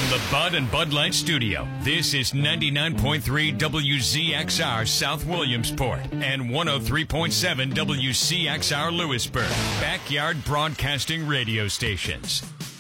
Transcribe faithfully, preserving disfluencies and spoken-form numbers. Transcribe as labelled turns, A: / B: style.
A: the Bud and Bud Light Studio, this is ninety-nine point three W Z X R South Williamsport and one oh three point seven W C X R Lewisburg, backyard broadcasting radio stations.